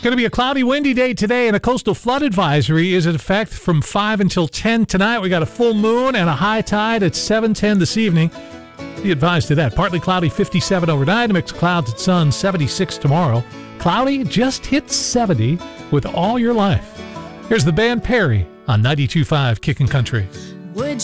going to be a cloudy, windy day today, and a coastal flood advisory is in effect from 5 until 10 tonight. We got a full moon and a high tide at 7:10 this evening. Be advised of that. Partly cloudy, 57 overnight. A mix of clouds and sun, 76 tomorrow. Cloudy, just hit 70 with All Your Life. Here's the band Perry on 92.5 Kickin' Country. Would